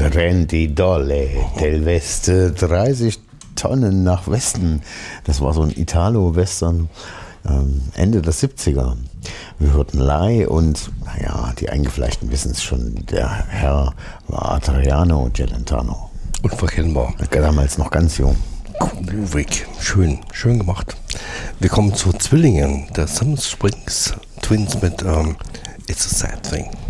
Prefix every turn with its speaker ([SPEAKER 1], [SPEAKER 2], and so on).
[SPEAKER 1] Trendi Dolle del West, 30 Tonnen nach Westen. Das war so ein Italo-Western Ende der 70er. Wir hörten Lai und, naja, die Eingefleischten wissen es schon, der Herr war Adriano Celentano.
[SPEAKER 2] Unverkennbar.
[SPEAKER 1] Damals noch ganz jung.
[SPEAKER 2] Groovig. Schön gemacht. Wir kommen zu Zwillingen, der Summer Springs Twins mit It's a Sad Thing.